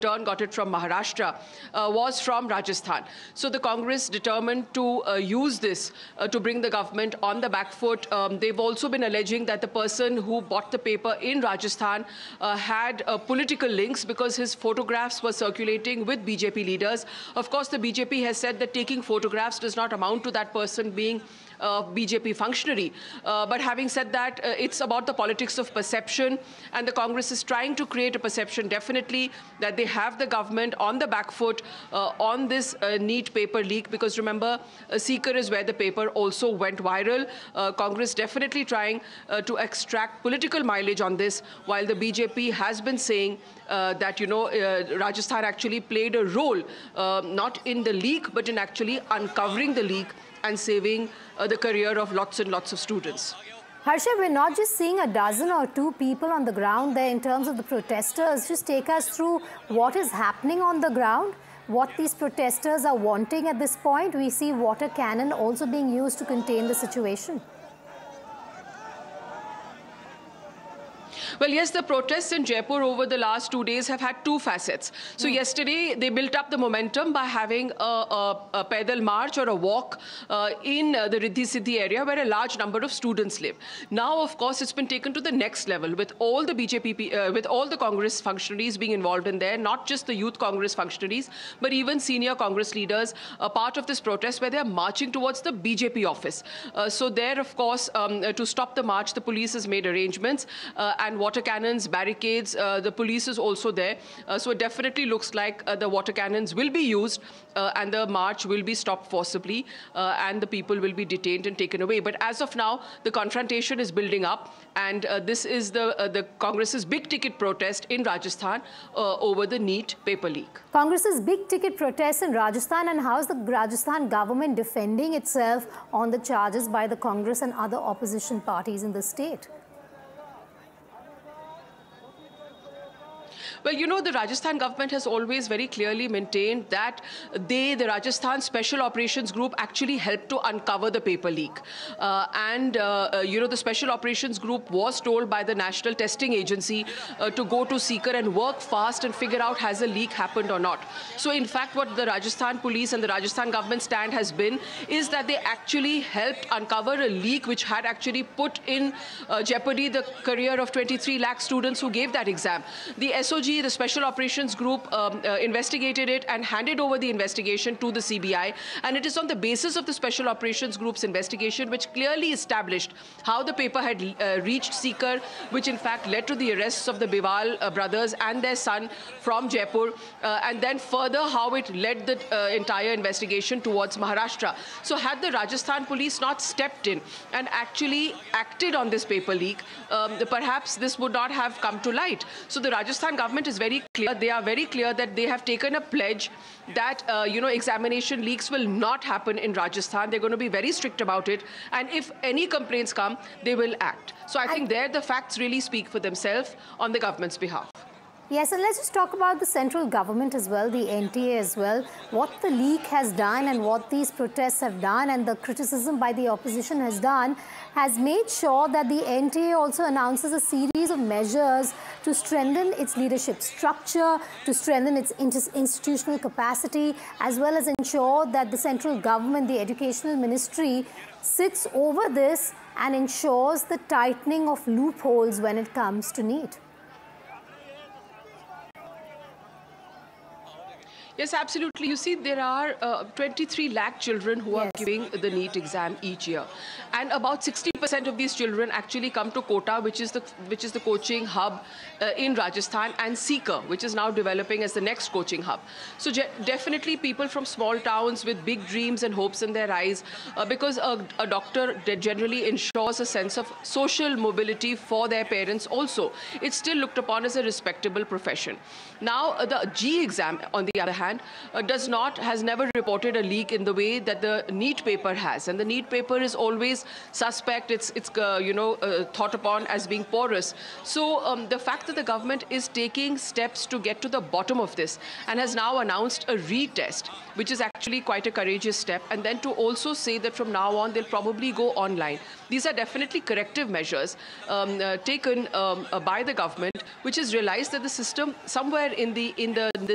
turn got it from Maharashtra, was from Rajasthan. So the Congress determined to use this to bring the government on the back foot. They've also been alleging that the person who bought the paper in Rajasthan had political links because his photographs were circulating with BJP leaders. Of course, the BJP has said that taking photographs does not amount to that person being BJP functionary. But having said that, it's about the politics of perception, and the Congress is trying to create a perception, definitely, that they have the government on the back foot on this NEET paper leak, because remember, Seeker is where the paper also went viral. Congress definitely trying to extract political mileage on this, while the BJP has been saying that, Rajasthan actually played a role, not in the leak, but in actually uncovering the leak and saving the career of lots and lots of students. Harsha, we're not just seeing a dozen or two people on the ground there in terms of the protesters. Just take us through what is happening on the ground, what these protesters are wanting at this point. We see water cannon also being used to contain the situation. Well, yes, the protests in Jaipur over the last 2 days have had two facets. So yesterday, they built up the momentum by having a pedal march or a walk in the Riddhi Siddhi area where a large number of students live. Now, of course, it's been taken to the next level with all the BJP, with all the Congress functionaries being involved in there, not just the youth Congress functionaries, but even senior Congress leaders are part of this protest where they're marching towards the BJP office. So there, of course, to stop the march, the police has made arrangements and water cannons, barricades, the police is also there. So it definitely looks like the water cannons will be used and the march will be stopped forcibly and the people will be detained and taken away. But as of now, the confrontation is building up, and this is the Congress's big ticket protest in Rajasthan over the NEET paper leak. Congress's big ticket protest in Rajasthan, and how is the Rajasthan government defending itself on the charges by the Congress and other opposition parties in the state? Well, the Rajasthan government has always very clearly maintained that the Rajasthan Special Operations Group actually helped to uncover the paper leak. The Special Operations Group was told by the National Testing Agency to go to Seeker and work fast and figure out has a leak happened or not. So, in fact, what the Rajasthan police and the Rajasthan government stand has been is that they actually helped uncover a leak which had actually put in jeopardy the career of 23 lakh students who gave that exam. The SOG, the Special Operations Group, investigated it and handed over the investigation to the CBI. And it is on the basis of the Special Operations Group's investigation which clearly established how the paper had reached Seeker, which in fact led to the arrests of the Biwal brothers and their son from Jaipur, and then further how it led the entire investigation towards Maharashtra. So had the Rajasthan police not stepped in and actually acted on this paper leak, perhaps this would not have come to light. So the Rajasthan government is very clear. They are very clear that they have taken a pledge that, examination leaks will not happen in Rajasthan. They're going to be very strict about it. And if any complaints come, they will act. So I think there the facts really speak for themselves on the government's behalf. Yes, and let's just talk about the central government as well, the NTA as well. What the leak has done and what these protests have done and the criticism by the opposition has done has made sure that the NTA also announces a series of measures to strengthen its leadership structure, to strengthen its institutional capacity, as well as ensure that the central government, the educational ministry, sits over this and ensures the tightening of loopholes when it comes to NEET. Yes, absolutely. You see, there are 23 lakh children who are giving the NEET exam each year. And about 60% of these children actually come to Kota, which is the coaching hub in Rajasthan, and Seeker, which is now developing as the next coaching hub. So definitely people from small towns with big dreams and hopes in their eyes, because a doctor generally ensures a sense of social mobility for their parents also. It's still looked upon as a respectable profession. Now, the G exam, on the other hand, has never reported a leak in the way that the NEET paper has. And the NEET paper is always suspect. It's thought upon as being porous. So the fact that the government is taking steps to get to the bottom of this and has now announced a retest, which is actually quite a courageous step, and then to also say that from now on they'll probably go online. These are definitely corrective measures taken by the government, which has realized that the system somewhere in the